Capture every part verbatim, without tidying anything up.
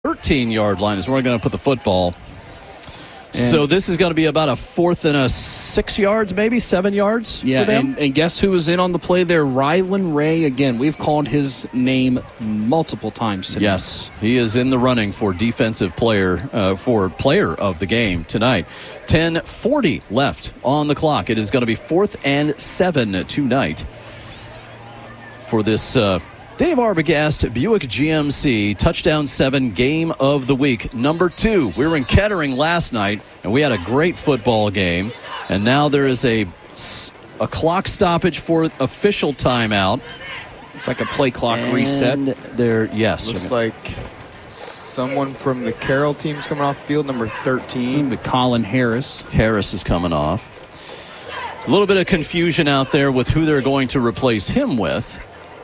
thirteen-yard line is where we're going to put the football. And so this is going to be about a fourth and a six yards, maybe seven yards yeah, for them. And, and guess who was in on the play there? Rylan Ray again. We've called his name multiple times today. Yes, he is in the running for defensive player, uh, for player of the game tonight. ten forty left on the clock. It is going to be fourth and seven tonight for this uh, Dave Arbogast Buick G M C Touchdown seven Game of the Week. Number two, we were in Kettering last night, and we had a great football game. And now there is a, a clock stoppage for official timeout. It's like a play clock and reset. There, yes. Looks like someone from the Carroll team's coming off field, number thirteen. With Colin Harris. Harris is coming off. A little bit of confusion out there with who they're going to replace him with.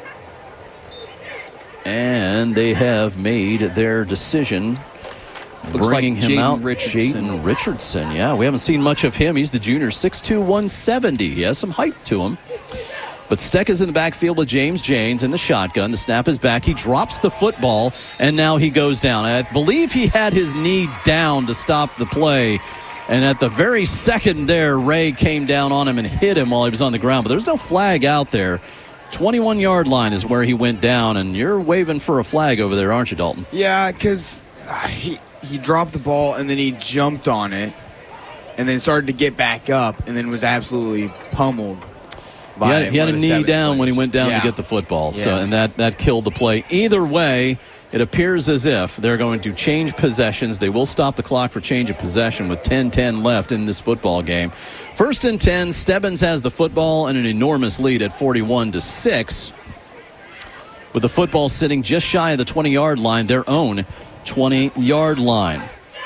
And they have made their decision, Looks bringing like him Jayden out. Richardson. Jayden Richardson, yeah. We haven't seen much of him. He's the junior, six two, one seventy. He has some height to him. But Steck is in the backfield with James Janes in the shotgun. The snap is back. He drops the football, and now he goes down. I believe he had his knee down to stop the play. And at the very second there, Ray came down on him and hit him while he was on the ground. But there's no flag out there. twenty-one-yard line is where he went down, and you're waving for a flag over there, aren't you, Dalton? Yeah, because uh, he, he dropped the ball, and then he jumped on it, and then started to get back up, and then was absolutely pummeled. He had, he had a knee down when he went down yeah. to get the football, so Yeah. and that, that killed the play. Either way, it appears as if they're going to change possessions. They will stop the clock for change of possession with ten ten left in this football game. First and ten, Stebbins has the football and an enormous lead at forty-one to six. With the football sitting just shy of the twenty-yard line, their own twenty-yard line.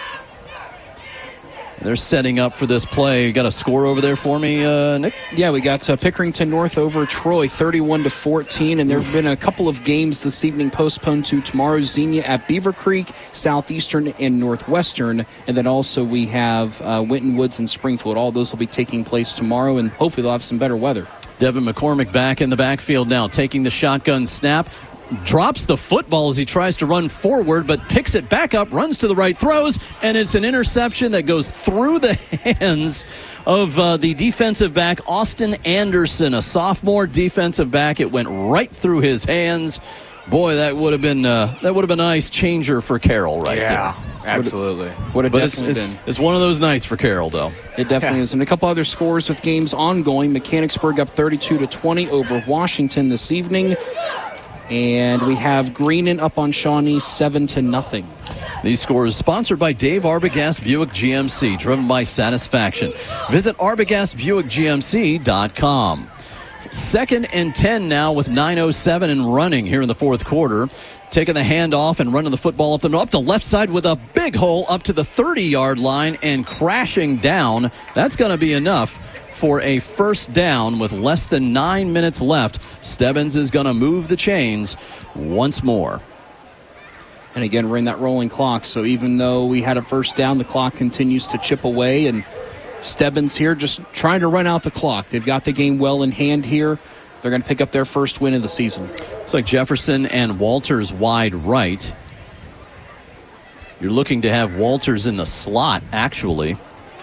They're setting up for this play. You got a score over there for me, uh, Nick? Yeah, we got uh, Pickerington North over Troy, thirty-one to fourteen, and there have been a couple of games this evening postponed to tomorrow. Xenia at Beaver Creek, Southeastern and Northwestern, and then also we have uh, Winton Woods and Springfield. All those will be taking place tomorrow, and hopefully they'll have some better weather. Devin McCormick back in the backfield now, taking the shotgun snap. Drops the football as he tries to run forward, but picks it back up, runs to the right, throws, and it's an interception that goes through the hands of uh, the defensive back, Austin Anderson, a sophomore defensive back. It went right through his hands. Boy, that would have been uh, that would have been a nice changer for Carroll right yeah, there. absolutely. Would have But it's, definitely it's, been. it's one of those nights for Carroll, though. It definitely Yeah. is. And a couple other scores with games ongoing. Mechanicsburg up thirty-two to twenty over Washington this evening. And we have Greenon up on Shawnee seven to nothing. These scores sponsored by Dave Arbogast Buick G M C, driven by satisfaction. Visit arbogast buick g m c dot com. Second and ten now with nine oh seven and running here in the fourth quarter. Taking the handoff and running the football up the, up the left side with a big hole up to the thirty-yard line and crashing down. That's going to be enough for a first down with less than nine minutes left. Stebbins is going to move the chains once more. And again, we're in that rolling clock, so even though we had a first down, the clock continues to chip away, and Stebbins here just trying to run out the clock. They've got the game well in hand here. They're going to pick up their first win of the season. It's like Jefferson and Walters wide right. You're looking to have Walters in the slot, actually.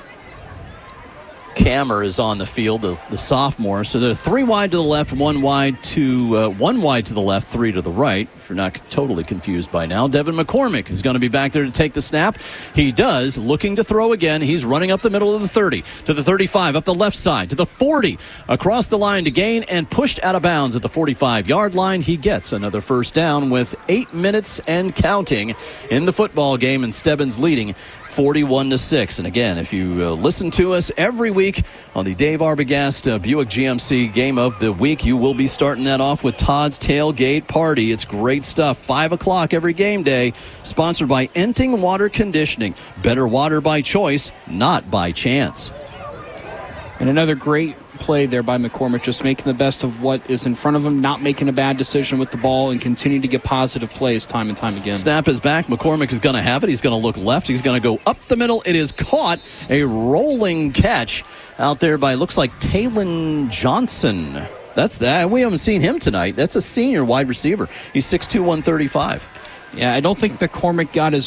Kammer is on the field, the, the sophomore. So they're three wide to the left, one wide to uh, one wide to the left, three to the right. If you're not totally confused by now, Devin McCormick is going to be back there to take the snap. He does, looking to throw again. He's running up the middle of the thirty to the thirty-five, up the left side to the forty, across the line to gain and pushed out of bounds at the forty-five-yard line. He gets another first down with eight minutes and counting in the football game, and Stebbins leading forty-one to six. And again, if you uh, listen to us every week on the Dave Arbogast uh, Buick G M C Game of the Week, you will be starting that off with Todd's Tailgate Party. It's great stuff. five o'clock every game day. Sponsored by Enting Water Conditioning. Better water by choice, not by chance. And another great play there by McCormick, just making the best of what is in front of him, not making a bad decision with the ball, and continue to get positive plays time and time again. Snap is back. McCormick is going to have it. He's going to look left. He's going to go up the middle. It is caught. A rolling catch out there by, looks like, Talon Johnson. That's that. We haven't seen him tonight. That's a senior wide receiver. He's six two, one thirty-five. Yeah, I don't think McCormick got as